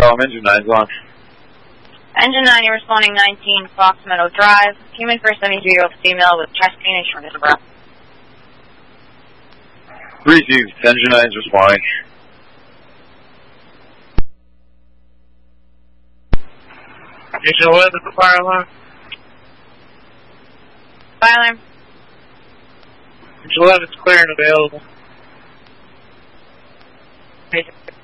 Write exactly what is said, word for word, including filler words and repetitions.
um, engine nine's on. Engine nine, you're responding nineteen Fox Meadow Drive. Human for seventy-three-year-old female with chest pain and shortness of breath. Received. Engine nine's responding. Engine eleven, the fire alarm. Fire alarm. Engine eleven's clear and available.